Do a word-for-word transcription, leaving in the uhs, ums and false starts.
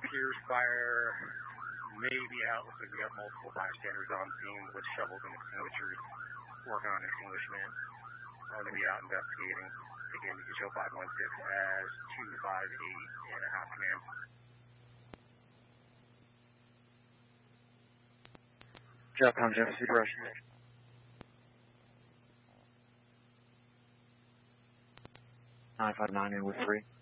appears fire may be out. Looks like we got multiple bystanders on scene with shovels and extinguishers working on extinguishment. I'm going to be out investigating. Again, you can show five one six as two five eight and a half command. Capcom Genesee Suppression. nine five nine in with three.